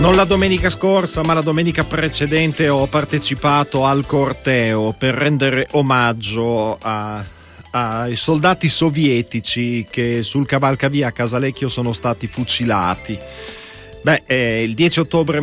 Non la domenica scorsa, ma la domenica precedente ho partecipato al corteo per rendere omaggio ai soldati sovietici che sul cavalcavia a Casalecchio sono stati fucilati. Il 10 ottobre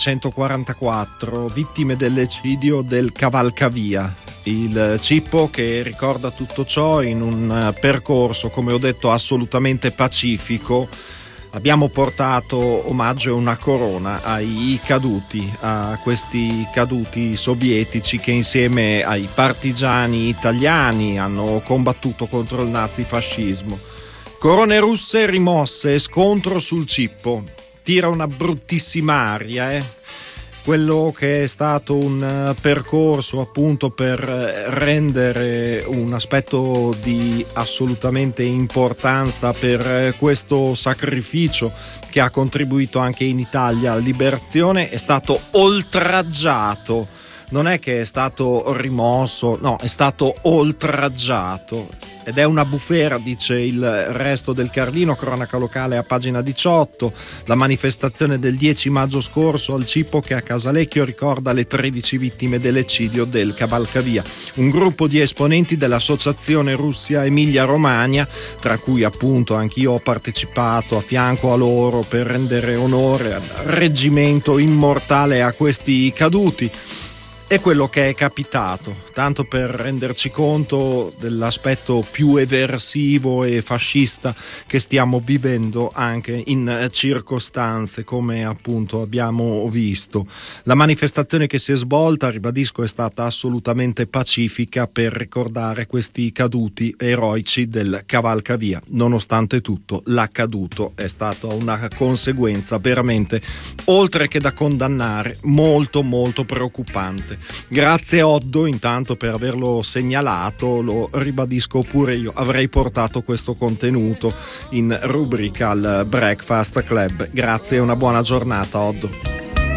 1944, vittime dell'eccidio del cavalcavia, il cippo che ricorda tutto ciò in un percorso, come ho detto, assolutamente pacifico. Abbiamo portato omaggio e una corona ai caduti, a questi caduti sovietici che insieme ai partigiani italiani hanno combattuto contro il nazifascismo. Corone russe rimosse, scontro sul cippo. Tira una bruttissima aria, quello che è stato un percorso appunto per rendere un aspetto di assolutamente importanza per questo sacrificio che ha contribuito anche in Italia alla liberazione è stato oltraggiato. Non è che è stato rimosso, no, è stato oltraggiato. Ed è una bufera, dice il Resto del Carlino, cronaca locale a pagina 18. La manifestazione del 10 maggio scorso al Cippo che a Casalecchio ricorda le 13 vittime dell'eccidio del cavalcavia. Un gruppo di esponenti dell'associazione Russia Emilia Romagna, tra cui appunto anch'io ho partecipato a fianco a loro per rendere onore al reggimento immortale a questi caduti. È quello che è capitato, tanto per renderci conto dell'aspetto più eversivo e fascista che stiamo vivendo anche in circostanze come appunto abbiamo visto. La manifestazione che si è svolta, ribadisco, è stata assolutamente pacifica per ricordare questi caduti eroici del cavalcavia. Nonostante tutto, l'accaduto è stata una conseguenza veramente, oltre che da condannare, molto molto preoccupante. Grazie Oddo intanto per averlo segnalato, lo ribadisco pure io, avrei portato questo contenuto in rubrica al Breakfast Club. Grazie e una buona giornata Oddo.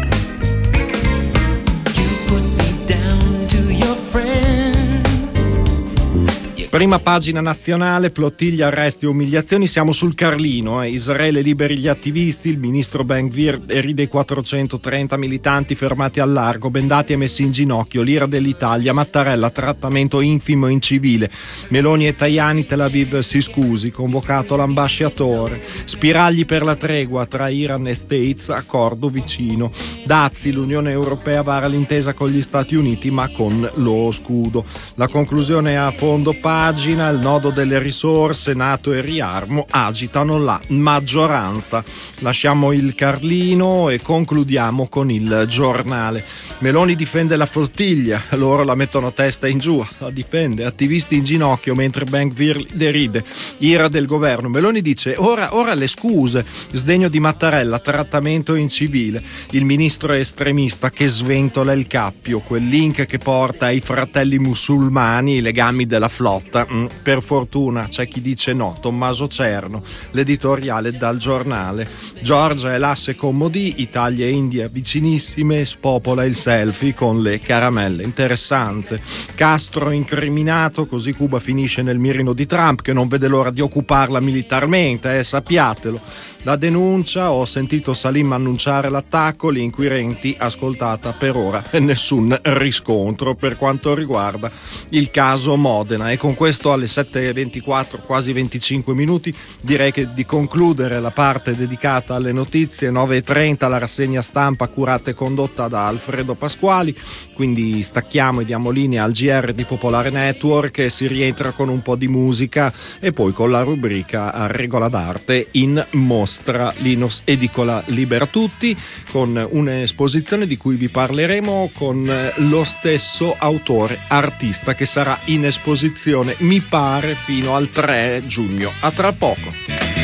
Prima pagina nazionale, flottiglia, arresti e umiliazioni. Siamo sul Carlino. Israele liberi gli attivisti, il ministro Ben-Gvir deride i 430 militanti fermati al largo, bendati e messi in ginocchio, l'ira dell'Italia, Mattarella, trattamento infimo in civile. Meloni e Tajani, Tel Aviv si scusi, convocato l'ambasciatore. Spiragli per la tregua tra Iran e States, accordo vicino. Dazi, l'Unione Europea vara l'intesa con gli Stati Uniti ma con lo scudo. La conclusione a fondo pagina, il nodo delle risorse, NATO e Riarmo agitano la maggioranza. Lasciamo il Carlino e concludiamo con il Giornale. Meloni difende la flottiglia, loro la mettono testa in giù, la difende, attivisti in ginocchio mentre Ben-Gvir deride, ira del governo. Meloni dice ora le scuse, sdegno di Mattarella, trattamento in civile. Il ministro è estremista che sventola il cappio, quel link che porta ai fratelli musulmani i legami della flotta. Per fortuna c'è chi dice no. Tommaso Cerno, l'editoriale dal Giornale. Giorgia è l'asse con Modi, Italia e India vicinissime, spopola il selfie con le caramelle. Interessante. Castro incriminato, così Cuba finisce nel mirino di Trump che non vede l'ora di occuparla militarmente, sappiatelo. La denuncia, ho sentito Salim annunciare l'attacco, gli inquirenti, ascoltata per ora e nessun riscontro per quanto riguarda il caso Modena. E con questo alle 7:24, quasi 25 minuti, direi che di concludere la parte dedicata alle notizie. 9:30 la rassegna stampa curata e condotta da Alfredo Pasquali, quindi stacchiamo e diamo linea al GR di Popolare Network e si rientra con un po' di musica e poi con la rubrica a regola d'arte in mostra. Linus Edicola Libera Tutti, con un'esposizione di cui vi parleremo con lo stesso autore artista che sarà in esposizione mi pare fino al 3 giugno. A tra poco.